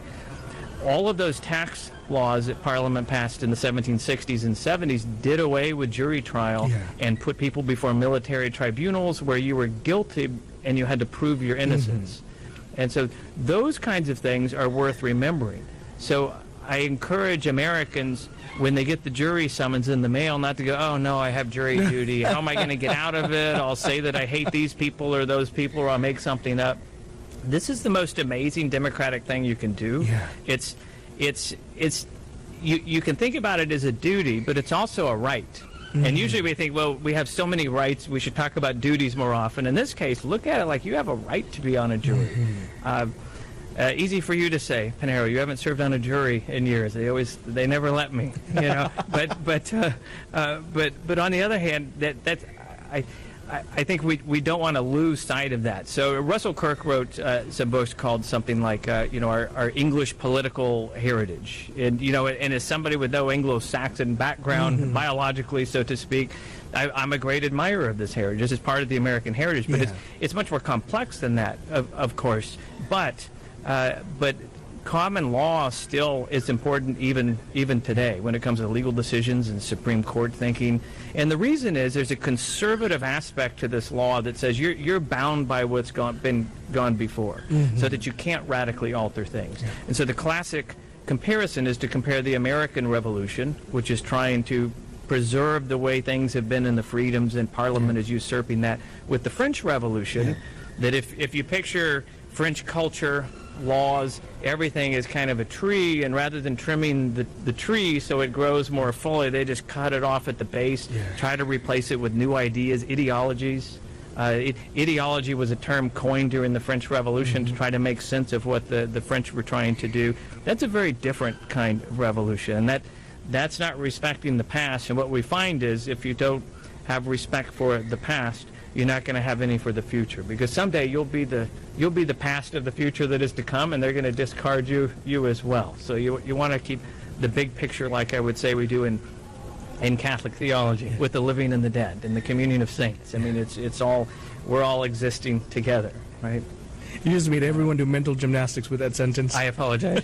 All of those tax laws that Parliament passed in the seventeen sixties and seventies did away with jury trial yeah. and put people before military tribunals where you were guilty and you had to prove your innocence. Mm-hmm. And so those kinds of things are worth remembering. So I encourage Americans, when they get the jury summons in the mail, not to go, oh, no, I have jury duty. How am I going to get out of it? I'll say that I hate these people or those people, or I'll make something up. This is the most amazing democratic thing you can do. Yeah. It's, it's, it's, you, you can think about it as a duty, but it's also a right. Mm-hmm. And usually we think, well, we have so many rights, we should talk about duties more often. In this case, look at it like you have a right to be on a jury. Mm-hmm. Uh, Uh, easy for you to say, Panero. You haven't served on a jury in years. They always, they never let me, you know. but, but, uh, uh, but, but on the other hand, that that's, I, I, I think we we don't want to lose sight of that. So Russell Kirk wrote uh, some books called something like, uh, you know, our, our English political heritage, and you know, and as somebody with no Anglo-Saxon background, mm-hmm. biologically, so to speak. I, I'm a great admirer of this heritage. This is part of the American heritage, but yeah. it's it's much more complex than that, of of course. But Uh, but common law still is important even even today when it comes to legal decisions and Supreme Court thinking. And the reason is there's a conservative aspect to this law that says you're you're bound by what's gone, been gone before, mm-hmm. so that you can't radically alter things. Yeah. And so the classic comparison is to compare the American Revolution, which is trying to preserve the way things have been in the freedoms, and Parliament yeah. is usurping that, with the French Revolution, yeah. that if, if you picture French culture, laws, everything is kind of a tree, and rather than trimming the, the tree so it grows more fully, they just cut it off at the base, yeah. try to replace it with new ideas, ideologies. Uh, it, ideology was a term coined during the French Revolution mm-hmm. to try to make sense of what the, the French were trying to do. That's a very different kind of revolution, and that that's not respecting the past. And what we find is if you don't have respect for the past, you're not going to have any for the future, because someday you'll be the you'll be the past of the future that is to come, and they're going to discard you you as well. So you you want to keep the big picture, like I would say we do in in Catholic theology, with the living and the dead and the communion of saints. I mean, it's it's all we're all existing together, right? You just made everyone do mental gymnastics with that sentence. I apologize.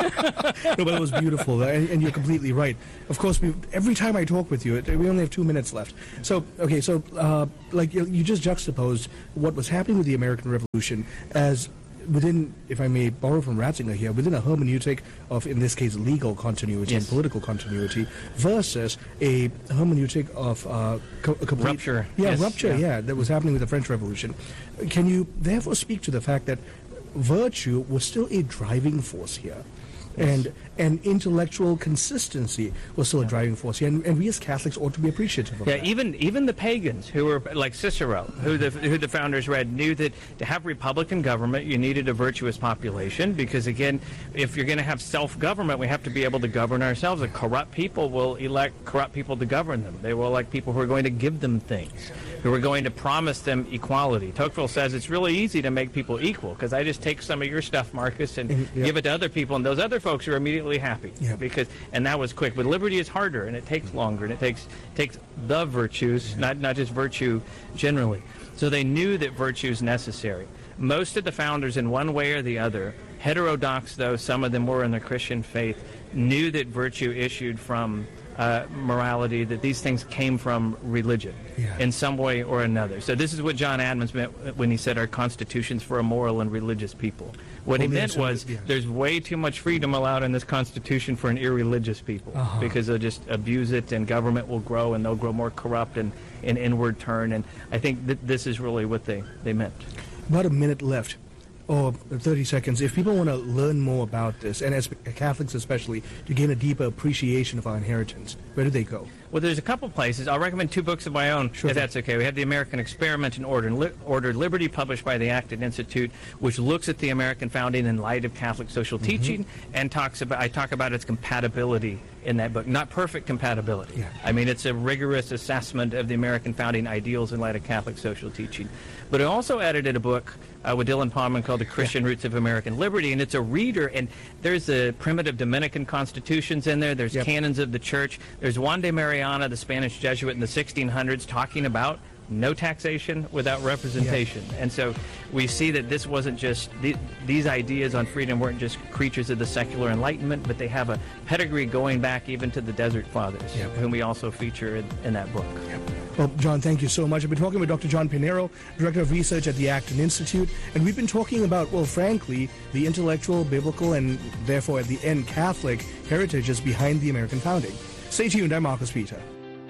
No, but it was beautiful, and, and you're completely right. Of course, we, every time I talk with you, it, we only have two minutes left. So, okay, so uh, like you, you just juxtaposed what was happening with the American Revolution as within, if I may borrow from Ratzinger here, within a hermeneutic of, in this case, legal continuity Yes. and political continuity versus a hermeneutic of uh, co- a complete Rupture. Yeah, Yes, rupture. yeah. Yeah, that was happening with the French Revolution. Can you therefore speak to the fact that virtue was still a driving force here? And and intellectual consistency was still a driving force here, and, and we as Catholics ought to be appreciative of Yeah, that. even even the pagans who were like Cicero, who the who the founders read, knew that to have republican government, you needed a virtuous population, because again, if you're going to have self-government, we have to be able to govern ourselves. And corrupt people will elect corrupt people to govern them. They will elect people who are going to give them things, who are going to promise them equality. Tocqueville says it's really easy to make people equal, because I just take some of your stuff, Marcus, and Mhm, yeah. give it to other people, and those other folks are immediately happy. Yeah. Because and that was quick. But liberty is harder, and it takes longer, and it takes takes the virtues, not not just virtue generally. So they knew that virtue is necessary. Most of the founders, in one way or the other, heterodox though some of them were in the Christian faith, knew that virtue issued from uh, morality, that these things came from religion Yeah. in some way or another. So this is what John Adams meant when he said our constitution's for a moral and religious people. What he Holy meant was absolute- yeah. there's way too much freedom allowed in this constitution for an irreligious people, Uh-huh. because they'll just abuse it, and government will grow, and they'll grow more corrupt and, and inward turn. And I think that this is really what they, they meant. About a minute left, or thirty seconds. If people want to learn more about this, and as Catholics especially, to gain a deeper appreciation of our inheritance, where do they go? Well, there's a couple places. I'll recommend two books of my own, Sure if thing. that's okay. We have The American Experiment in Order, Li- Ordered Liberty, published by the Acton Institute, which looks at the American founding in light of Catholic social Mm-hmm. teaching, and talks about I talk about its compatibility in that book. Not perfect compatibility. Yeah. I mean, it's a rigorous assessment of the American founding ideals in light of Catholic social teaching. But I also edited a book uh, with Dylan Palman called The Christian Roots of American Liberty, and it's a reader, and there's the primitive Dominican constitutions in there, there's Yep. canons of the church, there's Juan de Mariana, the Spanish Jesuit in the sixteen hundreds, talking about no taxation without representation. And so we see that this wasn't just, the, these ideas on freedom weren't just creatures of the secular Enlightenment, but they have a pedigree going back even to the Desert Fathers, Yep. whom we also feature in, in that book. Well, John, thank you so much. I've been talking with Doctor John Pinero, Director of Research at the Acton Institute, and we've been talking about, well, frankly, the intellectual, biblical, and therefore at the end, Catholic heritages behind the American founding. Stay tuned. I'm Marcus Peter.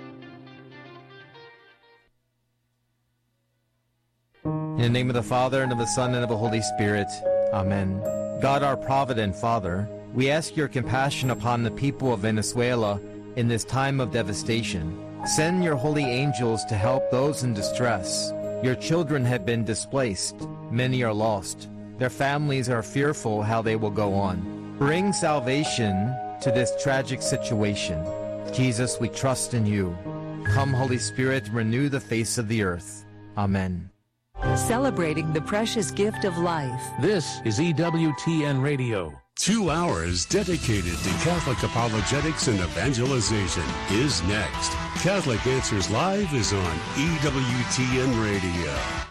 In the name of the Father, and of the Son, and of the Holy Spirit. Amen. God, our provident Father, we ask your compassion upon the people of Venezuela in this time of devastation. Send your holy angels to help those in distress. Your children have been displaced. Many are lost. Their families are fearful how they will go on. Bring salvation to this tragic situation. Jesus, we trust in you. Come, Holy Spirit, renew the face of the earth. Amen. Celebrating the precious gift of life. This is E W T N Radio. Two hours dedicated to Catholic apologetics and evangelization is next. Catholic Answers Live is on E W T N Radio.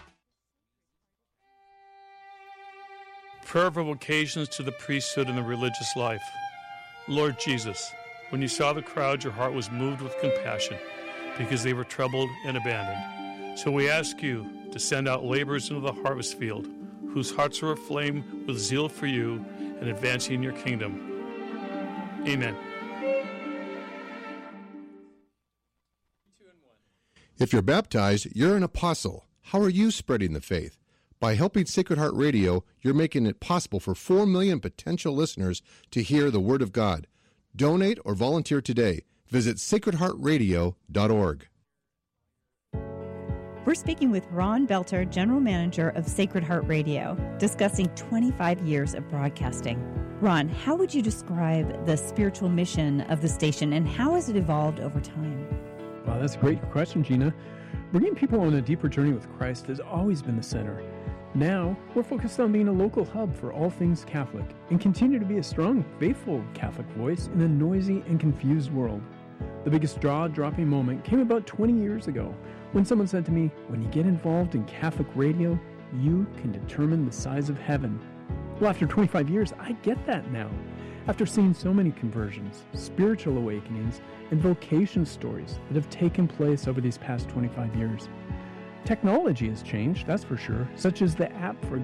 Prayer of vocations to the priesthood and the religious life. Lord Jesus, when you saw the crowd, your heart was moved with compassion because they were troubled and abandoned. So we ask you to send out laborers into the harvest field, whose hearts are aflame with zeal for you and advancing your kingdom. Amen. If you're baptized, you're an apostle. How are you spreading the faith? By helping Sacred Heart Radio, you're making it possible for four million potential listeners to hear the Word of God. Donate or volunteer today. Visit sacred heart radio dot org. We're speaking with Ron Belter, General Manager of Sacred Heart Radio, discussing twenty-five years of broadcasting. Ron, how would you describe the spiritual mission of the station, and how has it evolved over time? Wow, that's a great question, Gina. Bringing people on a deeper journey with Christ has always been the center. Now, we're focused on being a local hub for all things Catholic and continue to be a strong, faithful Catholic voice in a noisy and confused world. The biggest jaw-dropping moment came about twenty years ago when someone said to me, "When you get involved in Catholic radio, you can determine the size of heaven." Well, after twenty-five years, I get that now. After seeing so many conversions, spiritual awakenings, and vocation stories that have taken place over these past twenty-five years. Technology has changed, that's for sure, such as the app for